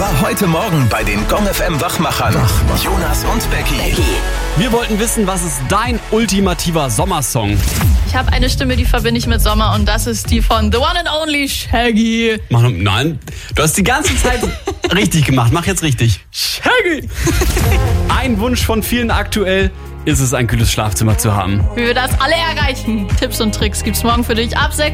war heute Morgen bei den Gong FM Wachmachern. Jonas und Becky. Wir wollten wissen, was ist dein ultimativer Sommersong? Ich habe eine Stimme, die verbinde ich mit Sommer und das ist die von The One and Only Shaggy. Nein, du hast die ganze Zeit richtig gemacht. Mach jetzt richtig. Shaggy! Ein Wunsch von vielen aktuell ist es, ein kühles Schlafzimmer zu haben. Wie wir das alle erreichen. Tipps und Tricks gibt's morgen für dich ab 6.